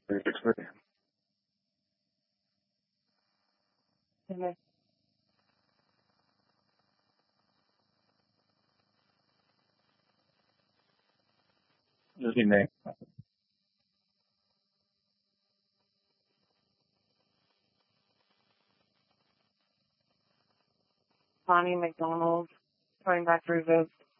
Mhm. What's your name? Bonnie McDonald, going back through this.